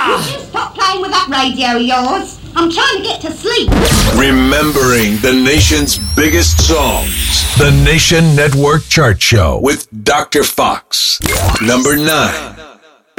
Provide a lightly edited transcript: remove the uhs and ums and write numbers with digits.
Stop playing with that radio of yours. I'm trying to get to sleep. Remembering the nation's biggest songs. The Nation Network Chart Show with Dr. Fox. Number 9.